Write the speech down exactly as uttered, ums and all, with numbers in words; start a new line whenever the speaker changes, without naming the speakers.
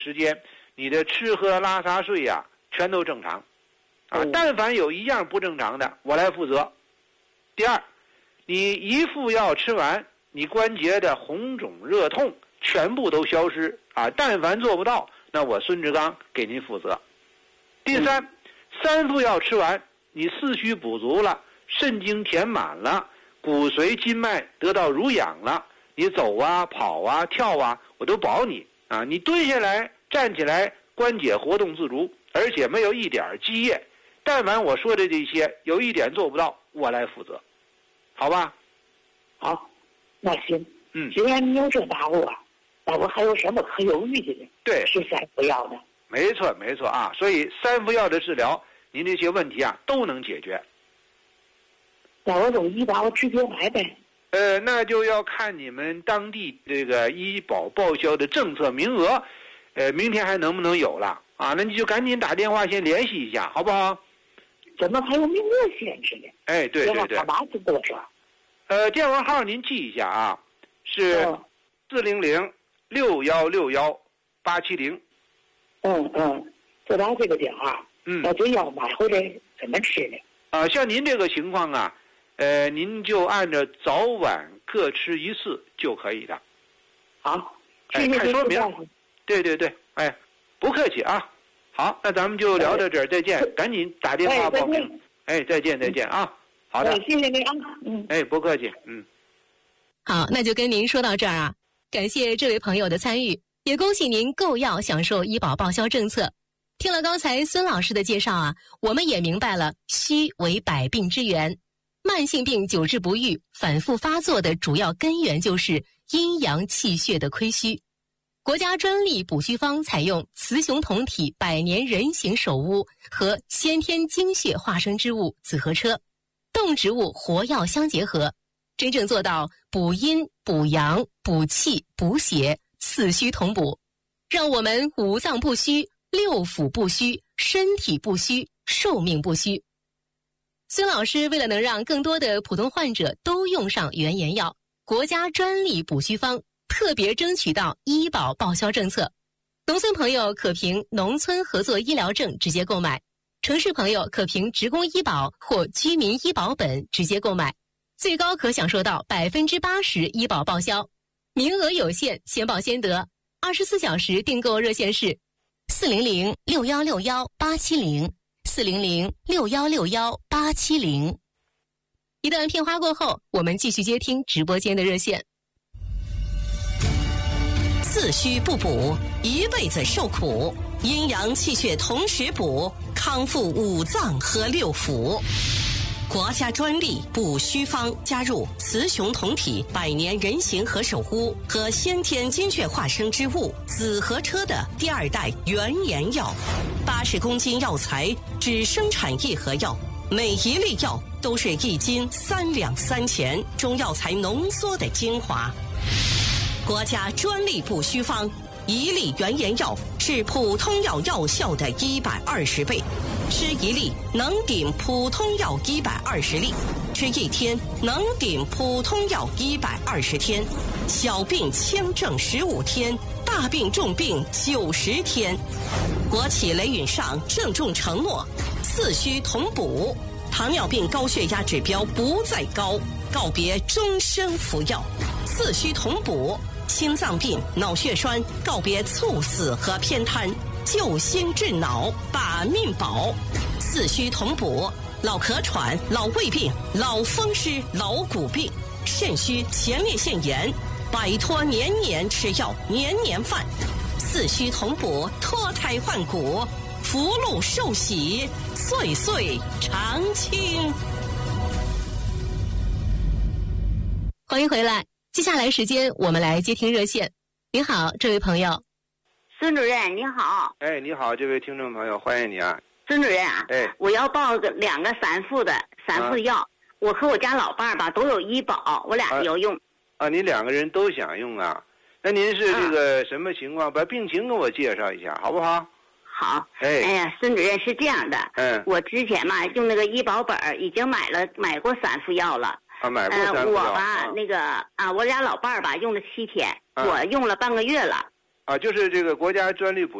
时间，你的吃喝拉撒睡呀、啊，全都正常，啊，但凡有一样不正常的，我来负责。第二，你一副药吃完，你关节的红肿热痛全部都消失啊！但凡做不到，那我孙志刚给您负责。第三，三副药吃完，你四虚补足了，肾经填满了，骨髓筋脉得到濡养了，你走啊跑啊跳啊，我都保你啊！你蹲下来站起来，关节活动自如，而且没有一点积液。但凡我说的这些有一点做不到，我来负责，好吧？
好，那行。
嗯，
既然你有这把握，那我还有什么可犹豫的呢？
对，
吃三副药呢？
没错，没错啊！所以三副药的治疗，您这些问题啊都能解决。
那我用医保直接买呗？
呃，那就要看你们当地这个医保报销的政策名额，呃，明天还能不能有了啊？那你就赶紧打电话先联系一下，好不好？
怎么还有名额限制呢？
哎，对对对。
电话号码是多少？
呃，电话号您记一下啊，是四零零六幺六幺八七零。
嗯嗯，就打这个电话。
嗯。
那这药买回来怎么吃呢？
啊，像您这个情况啊，呃，您就按照早晚各吃一次就可以的。
好，
哎，看说明。对对对，哎，不客气啊。好，那咱们就聊到这儿，再见。赶紧打电话报名。哎，再见再见啊。好的，
谢谢您啊。嗯，
哎，不客气，嗯。
好，那就跟您说到这儿啊。感谢这位朋友的参与，也恭喜您购药享受医保报销政策。听了刚才孙老师的介绍啊，我们也明白了虚为百病之源，慢性病久治不愈、反复发作的主要根源就是阴阳气血的亏虚。国家专利补虚方采用雌雄同体百年人形首乌和先天精血化生之物紫河车，动植物活药相结合，真正做到补阴、补阳、补气、补血，四虚同补，让我们五脏不虚、六腑不虚、身体不虚、寿命不虚。孙老师为了能让更多的普通患者都用上原研药，国家专利补虚方特别争取到医保报销政策，农村朋友可凭农村合作医疗证直接购买，城市朋友可凭职工医保或居民医保本直接购买，最高可享受到百分之八十医保报销，名额有限，先报先得。二十四小时订购热线是四零零六幺六幺八七零四零零六幺六幺八七零。一段片花过后，我们继续接听直播间的热线。
四虚不补，一辈子受苦；阴阳气血同时补，康复五脏和六腑。国家专利补虚方加入雌雄同体百年人形何首乌和先天精血化生之物紫河车的第二代原研药，八十公斤药材只生产一盒药，每一粒药都是一斤三两三钱中药材浓缩的精华。国家专利补虚方，一粒原研药是普通药药效的一百二十倍，吃一粒能顶普通药一百二十粒，吃一天能顶普通药一百二十天，小病轻症十五天，大病重病九十天。国企雷允上郑重承诺，四虚同补，糖尿病高血压指标不再高，告别终生服药，四虚同补。心脏病、脑血栓告别猝死和偏瘫，救心治脑，把命保。四虚同补，老咳喘、老胃病、老风湿、老骨病、肾虚、前列腺炎，摆脱年年吃药、年年犯。四虚同补，脱胎换骨，福禄寿喜，岁岁常青。
欢迎回来。接下来时间我们来接听热线。您好，这位朋友。
孙主任您好。
哎，你好，这位听众朋友，欢迎你啊。
孙主任啊，
哎，
我要报个两个三副的三副药，啊、我和我家老伴儿吧都有医保，我俩都要用。
啊，你两个人都想用啊？那您是这个什么情况？啊、把病情跟我介绍一下，好不好？
好。
哎，
哎呀，孙主任是这样的，嗯，我之前嘛用那个医保本已经买了买过三副药了。
啊，买过三副药。
呃，我吧，
啊、
那个啊，我俩老伴儿吧用了七天，啊、我用了半个月了。
啊，就是这个国家专利补